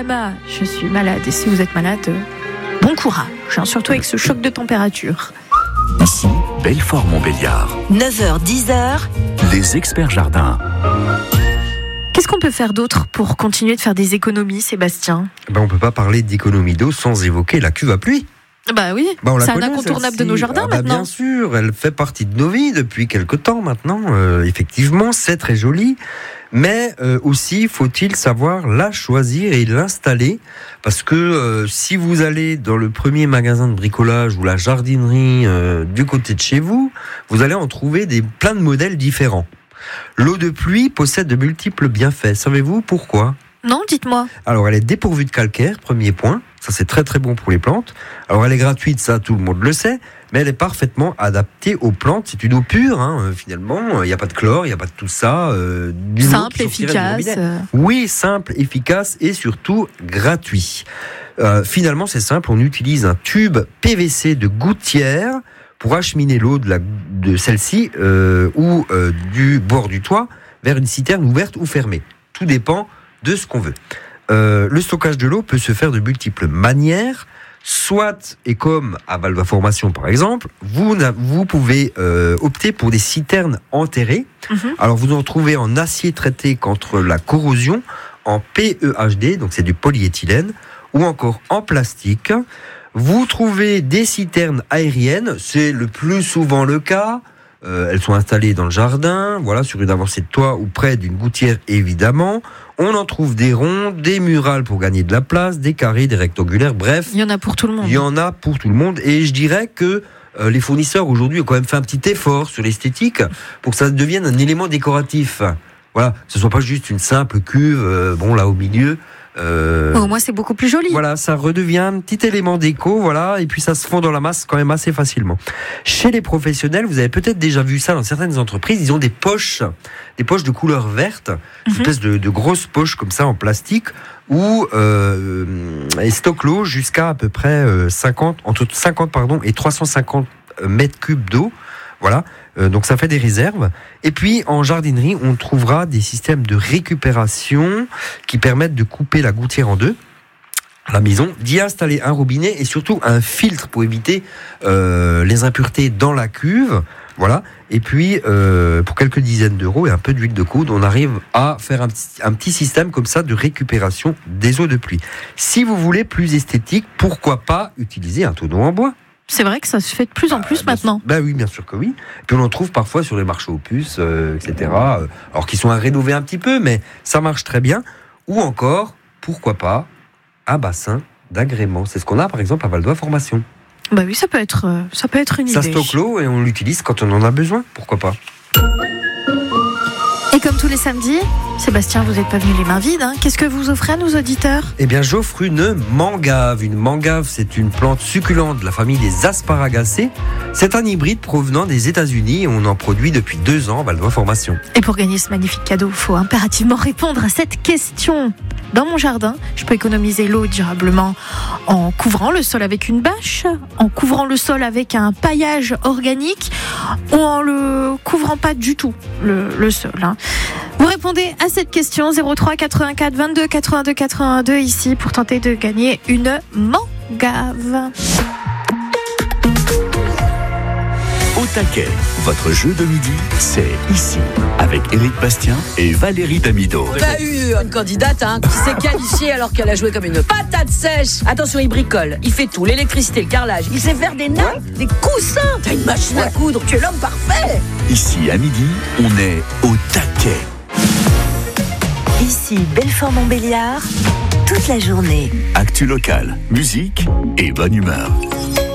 pyjama, je suis malade. Et si vous êtes malade, bon courage, surtout avec ce choc de température. Ici, Belfort-Montbéliard. 9h-10h, Les experts jardins. Qu'est-ce qu'on peut faire d'autre pour continuer de faire des économies, Sébastien ? On ne peut pas parler d'économie d'eau sans évoquer la cuve à pluie. Bah oui, on la c'est un connaît, incontournable de celle-ci. nos jardins maintenant. Bien sûr, elle fait partie de nos vies depuis quelque temps maintenant. Effectivement, c'est très joli. Mais aussi, faut-il savoir la choisir et l'installer. Parce que si vous allez dans le premier magasin de bricolage ou la jardinerie du côté de chez vous, vous allez en trouver plein de modèles différents. L'eau de pluie possède de multiples bienfaits. Savez-vous pourquoi ? Non, dites-moi. Alors, elle est dépourvue de calcaire, premier point. Ça, c'est très très bon pour les plantes. Alors, elle est gratuite, ça, tout le monde le sait. Mais elle est parfaitement adaptée aux plantes. C'est une eau pure, finalement. Il n'y a pas de chlore, il n'y a pas de tout ça. Simple, efficace. Oui, simple, efficace et surtout gratuit. Finalement, c'est simple. On utilise un tube PVC de gouttière pour acheminer l'eau de celle-ci ou du bord du toit vers une citerne ouverte ou fermée. Tout dépend de ce qu'on veut. Le stockage de l'eau peut se faire de multiples manières, soit, et comme à Val-de-Formation par exemple, vous pouvez opter pour des citernes enterrées. Alors vous en trouvez en acier traité contre la corrosion, en PEHD, donc c'est du polyéthylène, ou encore en plastique. Vous trouvez des citernes aériennes, c'est le plus souvent le cas. Elles sont installées dans le jardin, sur une avancée de toit ou près d'une gouttière évidemment. On en trouve des ronds, des murales pour gagner de la place, des carrés, des rectangulaires, bref. Il y en a pour tout le monde. Il y en a pour tout le monde et je dirais que les fournisseurs aujourd'hui ont quand même fait un petit effort sur l'esthétique pour que ça devienne un élément décoratif. Voilà, que ce soit pas juste une simple cuve, là au milieu. Au moins c'est beaucoup plus joli. Voilà, ça redevient un petit élément déco, et puis ça se fond dans la masse quand même assez facilement. Chez les professionnels, vous avez peut-être déjà vu ça dans certaines entreprises, ils ont des poches de couleur verte, une espèce de grosses poches comme ça en plastique, où ils stockent l'eau jusqu'à à peu près entre 50 et 350 mètres cubes d'eau. Voilà, donc ça fait des réserves. Et puis en jardinerie, on trouvera des systèmes de récupération qui permettent de couper la gouttière en deux à la maison, d'y installer un robinet et surtout un filtre pour éviter les impuretés dans la cuve. Voilà. Et puis pour quelques dizaines d'euros et un peu d'huile de coude, on arrive à faire un petit système comme ça de récupération des eaux de pluie. Si vous voulez plus esthétique, pourquoi pas utiliser un tonneau en bois ? C'est vrai que ça se fait de plus en plus maintenant. Oui, bien sûr que oui. Puis on en trouve parfois sur les marchés aux puces, etc. Alors qu'ils sont à rénover un petit peu, mais ça marche très bien. Ou encore, pourquoi pas, un bassin d'agrément. C'est ce qu'on a par exemple à Val-de-Formation. Oui, ça peut être une idée. Ça stocke l'eau et on l'utilise quand on en a besoin. Pourquoi pas ? Et comme tous les samedis, Sébastien, vous n'êtes pas venu les mains vides. Qu'est-ce que vous offrez à nos auditeurs ? Eh bien, j'offre une mangave. Une mangave, c'est une plante succulente de la famille des asparagacées. C'est un hybride provenant des États-Unis et on en produit depuis 2 ans à Val-de-Formation. Et pour gagner ce magnifique cadeau, il faut impérativement répondre à cette question. Dans mon jardin, je peux économiser l'eau durablement en couvrant le sol avec une bâche, en couvrant le sol avec un paillage organique ou en le couvrant pas du tout, le sol. Vous répondez à cette question 03 84 22 82 82 ici pour tenter de gagner une mangave. Au taquet, votre jeu de midi, c'est ici, avec Éric Bastien et Valérie Damido. on a eu une candidate qui s'est qualifiée alors qu'elle a joué comme une patate sèche. Attention, il bricole, il fait tout, l'électricité, le carrelage, il sait faire des nappes, des coussins. T'as une machine à coudre, tu es l'homme parfait. Ici, à midi, on est au taquet. Ici, Belfort-Montbéliard, toute la journée. Actu locale, musique et bonne humeur.